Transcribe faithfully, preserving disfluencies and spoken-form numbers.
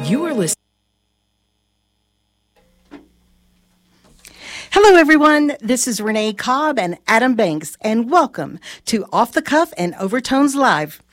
You are listening. Hello, everyone. This is Renee Cobb and Adam Banks, and welcome to Off the Cuff and Overtones Live.